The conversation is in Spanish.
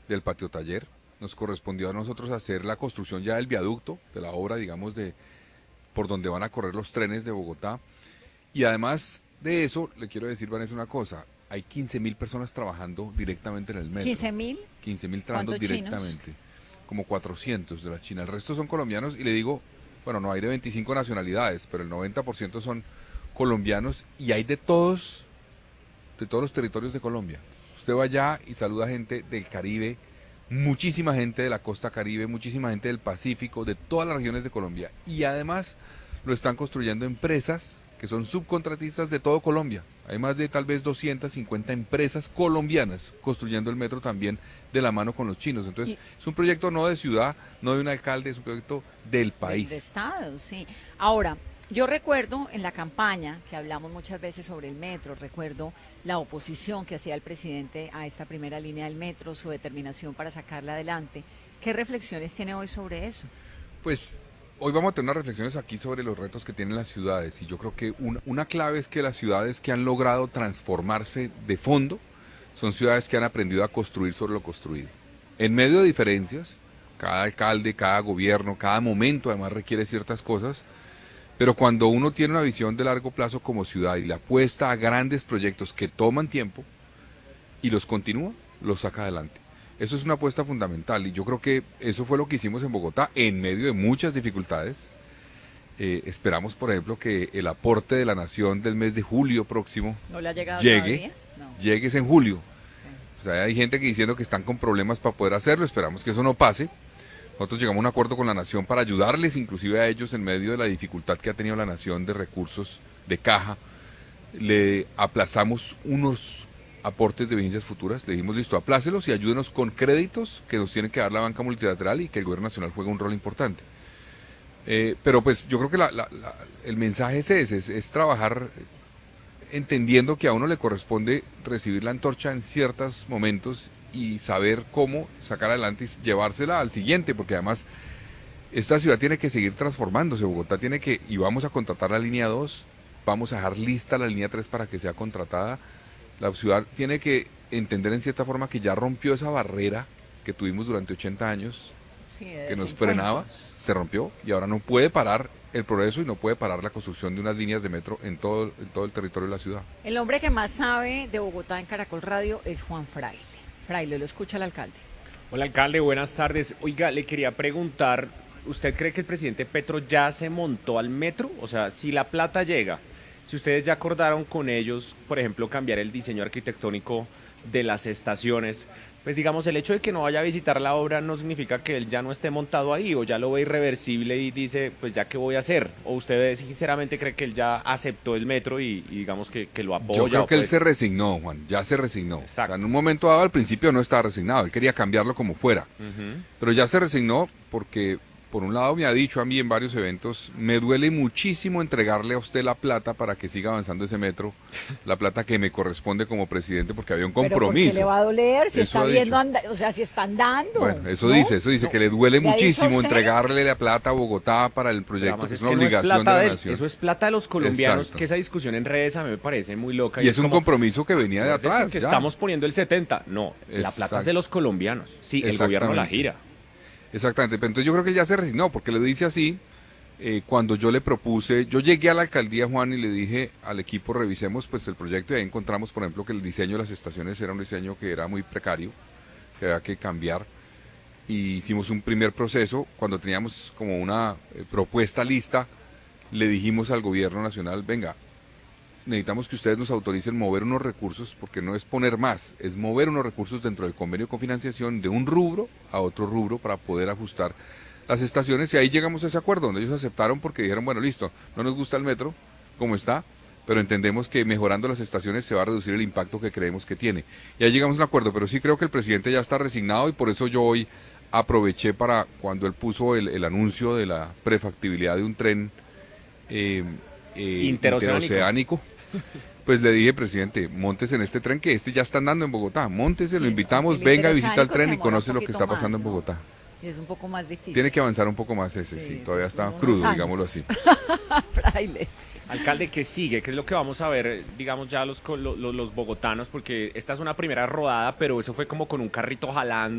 del patio taller. Nos correspondió a nosotros hacer la construcción ya del viaducto, de la obra, digamos, de por donde van a correr los trenes de Bogotá. Y además de eso, le quiero decir, Vanessa, una cosa. Hay 15.000 personas trabajando directamente en el metro. ¿15.000? 15.000 trabajando directamente. Chinos? Como 400 de la China. El resto son colombianos y le digo, bueno, no hay de 25 nacionalidades, pero el 90% son colombianos y hay de todos los territorios de Colombia. Usted va allá y saluda gente del Caribe, muchísima gente de la costa Caribe, muchísima gente del Pacífico, de todas las regiones de Colombia. Y además lo están construyendo empresas que son subcontratistas de todo Colombia. Hay más de tal vez 250 empresas colombianas construyendo el metro también de la mano con los chinos. Entonces, es un proyecto no de ciudad, no de un alcalde, es un proyecto del país. De Estado, sí. Ahora, yo recuerdo en la campaña que hablamos muchas veces sobre el metro, recuerdo la oposición que hacía el presidente a esta primera línea del metro, su determinación para sacarla adelante. ¿Qué reflexiones tiene hoy sobre eso? Pues hoy vamos a tener unas reflexiones aquí sobre los retos que tienen las ciudades y yo creo que una clave es que las ciudades que han logrado transformarse de fondo son ciudades que han aprendido a construir sobre lo construido. En medio de diferencias, cada alcalde, cada gobierno, cada momento además requiere ciertas cosas, pero cuando uno tiene una visión de largo plazo como ciudad y le apuesta a grandes proyectos que toman tiempo y los continúa, los saca adelante. Eso es una apuesta fundamental y yo creo que eso fue lo que hicimos en Bogotá en medio de muchas dificultades. Esperamos, por ejemplo, que el aporte de la Nación del mes de julio próximo ¿No le ha llegado llegue, llegue en julio. Sí. O sea, hay gente que diciendo que están con problemas para poder hacerlo, esperamos que eso no pase. Nosotros llegamos a un acuerdo con la Nación para ayudarles, inclusive a ellos, en medio de la dificultad que ha tenido la Nación de recursos de caja. Le aplazamos unos aportes de vigencias futuras, le dijimos, listo, aplácelos y ayúdenos con créditos que nos tiene que dar la banca multilateral y que el gobierno nacional juega un rol importante. Pero pues yo creo que el mensaje es ese, es trabajar entendiendo que a uno le corresponde recibir la antorcha en ciertos momentos y saber cómo sacar adelante y llevársela al siguiente, porque además esta ciudad tiene que seguir transformándose, Bogotá tiene que, y vamos a contratar la línea 2, vamos a dejar lista la línea 3 para que sea contratada. La ciudad tiene que entender en cierta forma que ya rompió esa barrera que tuvimos durante 80 años, sí, que nos frenaba, se rompió y ahora no puede parar el progreso y no puede parar la construcción de unas líneas de metro en todo el territorio de la ciudad. El hombre que más sabe de Bogotá en Caracol Radio es Juan Fraile. Fraile, lo escucha el alcalde. Hola, alcalde, buenas tardes. Oiga, le quería preguntar, ¿usted cree que el presidente Petro ya se montó al metro? O sea, si la plata llega, si ustedes ya acordaron con ellos, por ejemplo, cambiar el diseño arquitectónico de las estaciones, pues digamos, el hecho de que no vaya a visitar la obra no significa que él ya no esté montado ahí o ya lo ve irreversible y dice, pues ya qué voy a hacer. ¿O usted sinceramente cree que él ya aceptó el metro y digamos que lo apoya? Yo creo que él se resignó, Juan, ya se resignó. O sea, en un momento dado al principio no estaba resignado, él quería cambiarlo como fuera. Pero ya se resignó porque, por un lado, me ha dicho a mí en varios eventos, me duele muchísimo entregarle a usted la plata para que siga avanzando ese metro, la plata que me corresponde como presidente, porque había un compromiso. ¿Pero por qué le va a doler? Si eso está viendo, o sea, si está andando. Bueno, eso ¿no? dice, que le duele muchísimo usted? Entregarle la plata a Bogotá para el proyecto, que es una no obligación de la él, nación. eso es plata de los colombianos, Exacto. que esa discusión en redes a mí me parece muy loca. Y es un como, compromiso que venía de atrás. Que estamos poniendo el 70, no, la plata es de los colombianos, sí, el gobierno la gira. Exactamente, pero entonces yo creo que él ya se resignó, porque le dice así, cuando yo le propuse, yo llegué a la alcaldía, Juan, y le dije al equipo, revisemos pues el proyecto, y ahí encontramos, por ejemplo, que el diseño de las estaciones era un diseño que era muy precario, que había que cambiar, y hicimos un primer proceso, cuando teníamos como una propuesta lista, le dijimos al gobierno nacional, venga, necesitamos que ustedes nos autoricen mover unos recursos, porque no es poner más, es mover unos recursos dentro del convenio de cofinanciación de un rubro a otro rubro para poder ajustar las estaciones, y ahí llegamos a ese acuerdo, donde ellos aceptaron porque dijeron, bueno, listo, no nos gusta el metro como está, pero entendemos que mejorando las estaciones se va a reducir el impacto que creemos que tiene. Y ahí llegamos a un acuerdo, pero sí creo que el presidente ya está resignado y por eso yo hoy aproveché para, cuando él puso el anuncio de la prefactibilidad de un tren interoceánico, pues le dije, presidente, móntese en este tren que ya está andando en Bogotá, móntese, lo invitamos, venga, visita el tren y conoce lo que está pasando en Bogotá. Y es un poco más difícil. Tiene que avanzar un poco más sí, todavía está crudo, años. digámoslo así. Fraile. Alcalde, ¿qué sigue? ¿Qué es lo que vamos a ver, digamos, ya los bogotanos? Porque esta es una primera rodada, pero eso fue como con un carrito jalando.